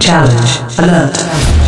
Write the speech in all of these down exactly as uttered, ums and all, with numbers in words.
Challenge alert.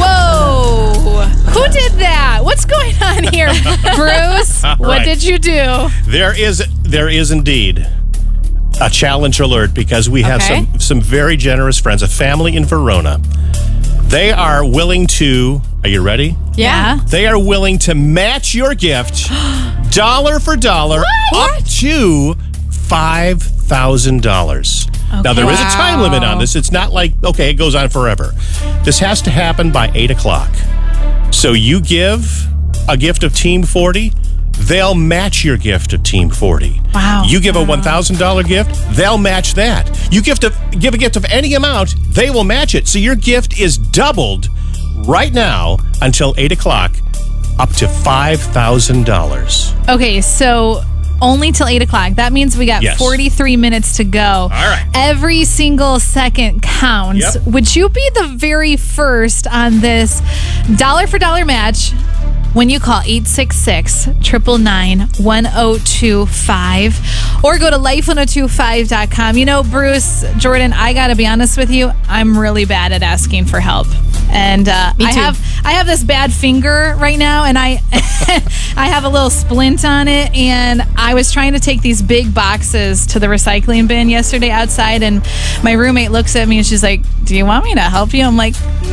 Whoa! Who did that? What's going on here? Bruce, what Right. did you do? There is there is indeed a challenge alert because we have Okay. some some very generous friends, a family in Verona. They are willing to, are you ready? Yeah. They are willing to match your gift dollar for dollar up to five thousand dollars. Now, there is a time limit on this. It's not like, okay, it goes on forever. This has to happen by eight o'clock. So you give a gift of Team forty, they'll match your gift of Team forty. Wow. You give a one thousand dollars gift, they'll match that. You gift a, give a gift of any amount, they will match it. So your gift is doubled right now until eight o'clock, up to five thousand dollars. Okay, so only till eight o'clock. That means we got Yes. forty-three minutes to go. All right. Every single second counts. Yep. Would you be the very first on this dollar for dollar match when you call eight six six, nine nine nine, one oh two five or go to life one oh two five dot com? You know, Bruce, Jordan, I got to be honest with you. I'm really bad at asking for help. And uh, Me I too. have I have this bad finger right now, and I I have a little splint on it, and I was trying to take these big boxes to the recycling bin yesterday outside, and my roommate looks at me and she's like, "Do you want me to help you?" I'm like,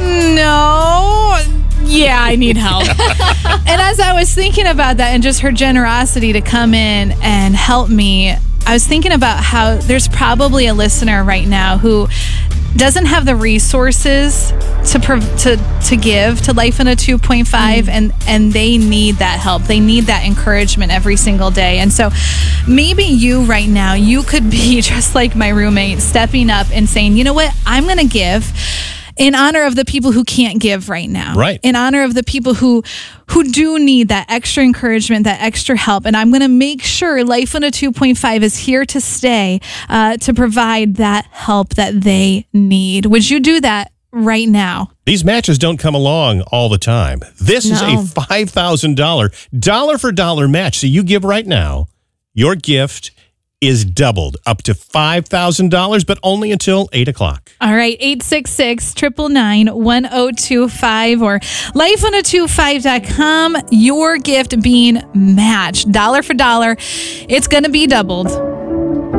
"No, yeah, I need help." And as I was thinking about that and just her generosity to come in and help me, I was thinking about how there's probably a listener right now who doesn't have the resources to prov- to to give to Life in a two point five, and and they need that help. They need that encouragement every single day. And so maybe you right now, you could be just like my roommate, stepping up and saying, "You know what? I'm going to give in honor of the people who can't give right now. Right. In honor of the people who who do need that extra encouragement, that extra help. And I'm going to make sure Life in a two point five is here to stay, uh, to provide that help that they need." Would you do that right now? These matches don't come along all the time. This is No. a five thousand dollars dollar for dollar match. So you give right now, your gift is doubled up to five thousand dollars, but only until eight o'clock. All right, eight six six, nine nine nine, one oh two five or life one oh two five dot com. Your gift being matched dollar for dollar. It's going to be doubled.